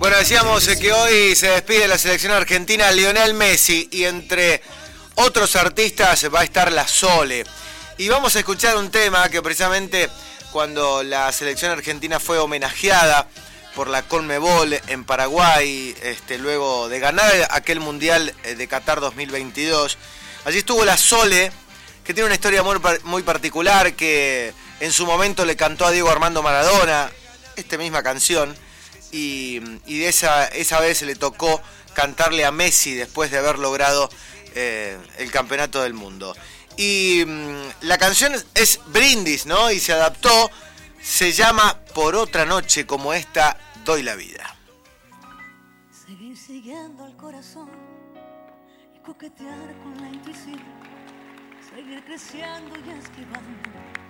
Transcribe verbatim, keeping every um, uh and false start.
Bueno, decíamos eh, que hoy se despide la selección argentina Lionel Messi y entre otros artistas va a estar la Sole. Y vamos a escuchar un tema que precisamente cuando la selección argentina fue homenajeada por la Conmebol en Paraguay, este, luego de ganar aquel Mundial de Qatar dos mil veintidós, allí estuvo la Sole, que tiene una historia muy, muy particular, que en su momento le cantó a Diego Armando Maradona esta misma canción, y, y de esa, esa vez le tocó cantarle a Messi después de haber logrado eh, el campeonato del mundo. Y mmm, la canción es Brindis, ¿no? Y se adaptó, se llama Por otra noche como esta doy la vida. Seguir siguiendo al corazón y coquetear con la intuición, seguir creciendo y esquivando